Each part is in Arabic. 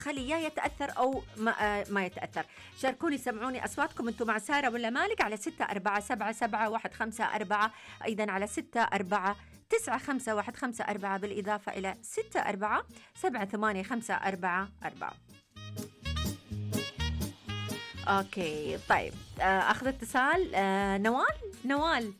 خلي يا يتأثر أو ما يتأثر. شاركوني، سمعوني أصواتكم أنتم مع سارة ولا مالك على 64777154، أيضا على 64951554، بالإضافة إلى 64785544. أوكي طيب، أخذ اتصال. نوال.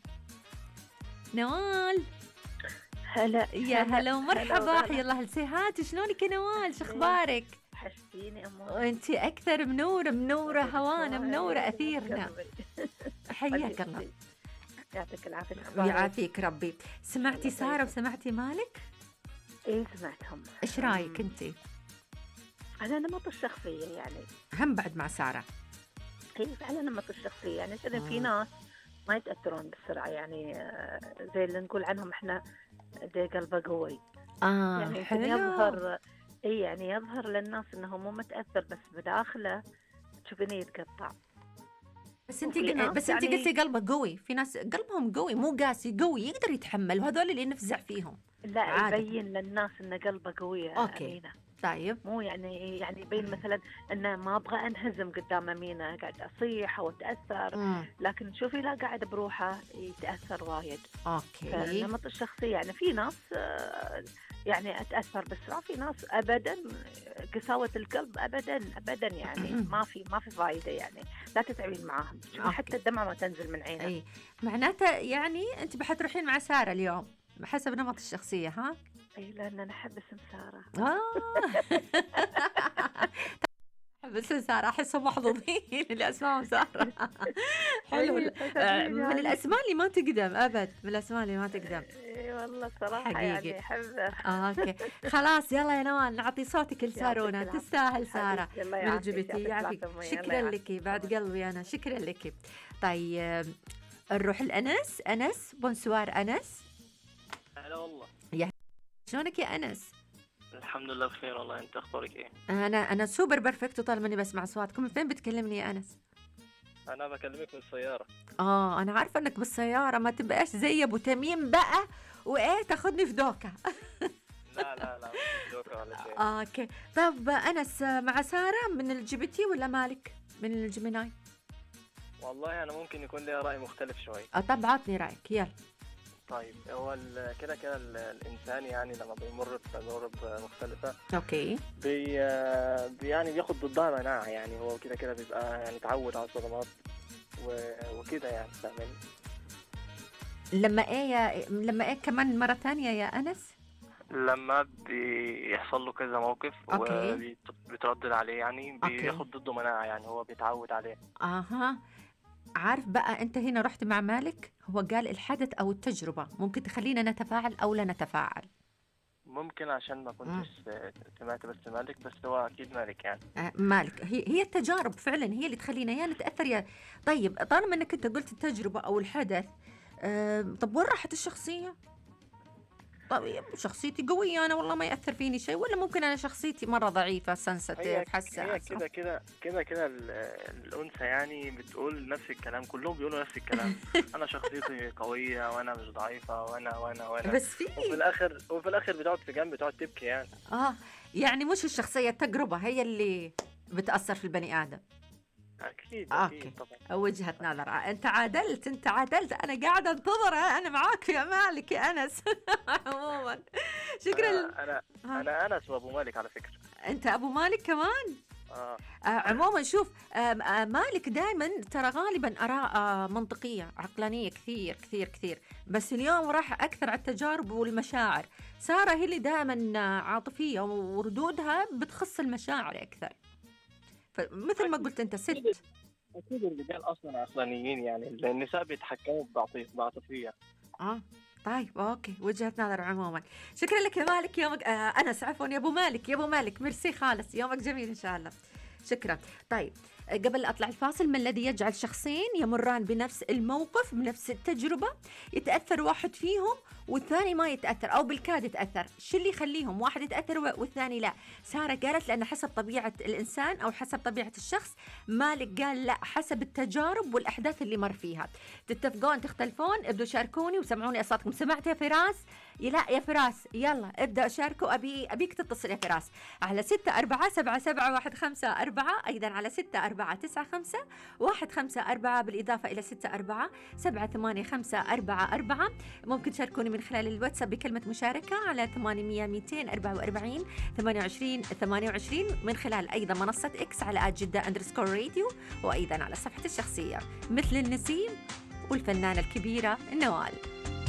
هلا يا هلا ومرحبا، حيا الله السيهات، شلونك يا نوال؟ شخبارك؟ حشتيني أمور. وانت اكثر، منوره هوانا، منوره اثيرنا. حياك الله، يعطيك العافيه. ويعافيك ربي. سمعتي ساره وسمعتي مالك؟ ايه سمعتهم. ايش رايك انت؟ انا نمط الشخصيه يعني هم بعد مع ساره. هي فعلا نمط الشخصيه، يعني مثلا في ناس ما يتاثرون بسرعه، يعني زي اللي نقول عنهم احنا زي قلبه قوي. يعني حلو. يظهر يعني يظهر للناس انه مو متاثر، بس بداخله تشوفينه يتقطع. بس انت قلتي قلبه قوي. في ناس قلبهم قوي، مو قاسي، قوي، يقدر يتحمل، وهذول اللي نفزع فيهم. لا عادة يبين للناس انه قلبه قوي. اوكي أمينة. طيب، مو يعني يبين مثلا انه ما ابغى انهزم قدام أمينة، قاعد اصيح او اتاثر، لكن شوفي لا قاعد بروحه يتاثر وايد. اوكي. نمط الشخصيه يعني في ناس يعني اتاثر بسرعه، في ناس ابدا قساوه القلب ابدا يعني ما في فايده، يعني لا تتعبين معاهم. حتى الدمعه ما تنزل من عينه. اي معناته يعني انت بحتروحين مع ساره اليوم حسب نمط الشخصيه، ها؟ اي لان انا احب اسم ساره. احب اسم ساره، احسهم محظوظين اللي اسمائهم ساره. حلو. من الاسماء اللي ما تقدم ابد، من الاسماء اللي ما تقدم. اي والله صراحه حقيقي. يعني احبه. اوكي خلاص، يلا يا نوال نعطي صوتك لسارونا، تستاهل سارة من الجبتي. يعافيك، شكرا لك بعد قلبي انا، شكرا لك. طيب نروح لأنس. بونسوار أنس. هلا والله. شلونك يا أنس؟ الحمد لله بخير والله، انت اخبارك ايه؟ انا سوبر بيرفكت، وطالما اني بسمع اصواتكم. من فين بتكلمني يا أنس؟ انا بكلمك من السيارة. انا عارفة انك بالسيارة، ما تبقاش زي ابو تميم بقى وايه تاخدني في دوكة. لا مش دوكة ولا شيء. اوكي طب أنس، مع سارة من الجبتي ولا مالك من الجيميناي؟ والله انا ممكن يكون لي رأي مختلف شوي. طب عطني رأيك يلا. طيب هو كده الانسان يعني لما بيمر بتجارب مختلفة اوكي يعني بياخد ضدها مناعة، يعني هو كده بيبقى يعني تعود على الصدمات وكده، يعني فاهمين. لما ايه كمان مرة ثانية يا أنس؟ لما بيحصل له كذا موقف وبيتردد عليه، يعني بياخد ضده مناعة، يعني هو بيتعود عليه. عارف بقى انت هنا رحت مع مالك، هو قال الحدث او التجربة ممكن تخلينا نتفاعل او لا نتفاعل. ممكن عشان ما كنتش سمعت بس مالك، بس هو اكيد مالك يعني. مالك هي التجارب فعلا هي اللي تخلينا يا نتأثر يا. طيب طالما انك انت قلت التجربة او الحدث، طب وين راحت الشخصية؟ طيب شخصيتي قوية أنا والله ما يأثر فيني شيء، ولا ممكن أنا شخصيتي مرة ضعيفة سنسيتيف حساسة؟ هي كده الأنثى يعني بتقول نفس الكلام، كلهم بيقولوا نفس الكلام. أنا شخصيتي قوية وأنا مش ضعيفة وأنا بس وفي الآخر بتقعد في جنب، بتقعد تبكي يعني. يعني مش الشخصية، التجربة هي اللي بتأثر في البني آدم. أكيد طبعا. وجهة نظر. أنت عادلت أنا قاعدة انتظر، أنا معاك يا مالك يا أنس. عموما شكرا. أنا أنس وأبو مالك على فكرة. أنت أبو مالك كمان؟ عموما شوف، مالك دائما ترى غالبا آراء منطقية عقلانية كثير كثير كثير، بس اليوم راح أكثر على التجارب والمشاعر. سارة هي اللي دائما عاطفية وردودها بتخص المشاعر أكثر، فمثل ما قلت أنت ست. أكيد الرجال أصلا عقلانيين، يعني النساء بيتحكموا بعاطفية. طيب أوكي، وجهة نظر. عموما شكرا لك يا مالك، يومك أنس عفوا، يا أبو مالك ميرسي خالص، يومك جميل إن شاء الله. شكرا. طيب قبل أطلع الفاصل، ما الذي يجعل شخصين يمران بنفس الموقف بنفس التجربة يتأثر واحد فيهم والثاني ما يتأثر أو بالكاد يتأثر؟ شو اللي يخليهم واحد يتأثر والثاني لا؟ سارة قالت لأن حسب طبيعة الإنسان أو حسب طبيعة الشخص. مالك قال لا، حسب التجارب والأحداث اللي مر فيها. تتفقون تختلفون؟ ابدوا شاركوني وسمعوني أصواتكم. سمعت يا فراس؟ لا يا فراس يلا ابدأ شاركوا. أبيك تتصل يا فراس على 64777154، أيضا على 64951554 بالإضافة إلى 64788544. ممكن تشاركوني من خلال الواتساب بكلمة مشاركة على 800 244 28 28، من خلال أيضا منصة إكس على @جدة_راديو، وأيضا على صفحة الشخصية مثل النسيم والفنانة الكبيرة نوال.